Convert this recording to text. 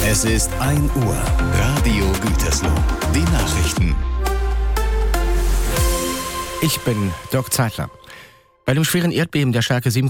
Es ist 1 Uhr. Radio Gütersloh. Die Nachrichten. Ich bin Dirk Zeitler. Bei dem schweren Erdbeben der Stärke 7,0